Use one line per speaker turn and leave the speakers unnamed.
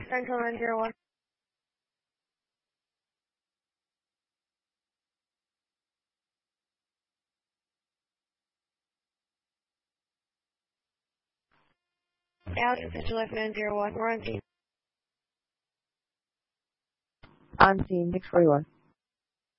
Central 901. Alex, Central Life 901. We're on scene.
On scene, 641.